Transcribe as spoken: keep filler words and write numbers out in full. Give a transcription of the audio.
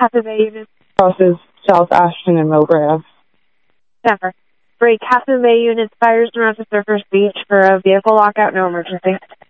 Castle Bay unit. Crosses South Ashton and Mowbray Ave. Denver. Three Castle Bay units, fires around the Surfers Beach for a vehicle lockout, no emergency.